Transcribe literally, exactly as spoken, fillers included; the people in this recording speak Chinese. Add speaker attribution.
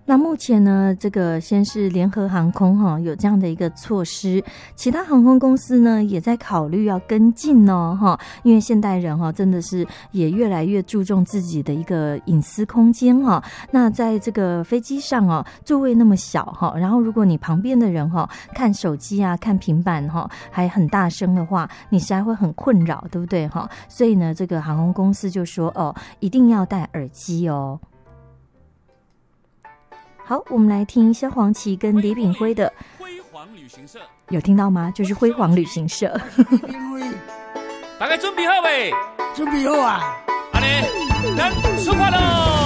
Speaker 1: 那目前呢，这个先是联合航空哈、哦、有这样的一个措施，其他航空公司呢也在考虑要跟进哦哈，因为现代人哈、哦、真的是也越来越注重自己的一个隐私空间哈、哦。那在这个飞机上哦，座位那么小哈、哦，然后如果你旁边的人哈、哦、看手机啊、看平板哈、哦、还很大声的话，你实在会很困扰，对不对哈、哦？所以呢，这个航空公司就说哦，一定要戴耳机哦。好，我们来听萧煌奇跟李炳辉的
Speaker 2: 辉煌旅行社，
Speaker 1: 有听到吗？就是辉煌旅行社。
Speaker 2: 大家准备好未？
Speaker 3: 准备好啊！
Speaker 2: 安尼，咱出发喽！